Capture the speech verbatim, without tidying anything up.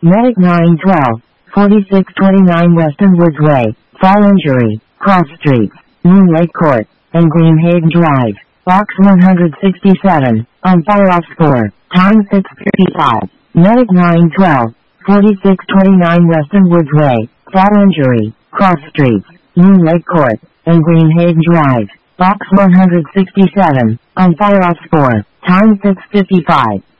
Medic nine twelve, forty-six twenty-nine Weston Woods Way, Fall Injury, Cross Streets, Moon Lake Court, and Greenhaven Drive, Box one sixty-seven, on fire off score, time six fifty-five. Medic nine twelve, forty-six twenty-nine Weston Woods Way, Fall Injury, Cross Streets, Moon Lake Court, and Greenhaven Drive, Box one sixty-seven, on fire off score, time six fifty-five.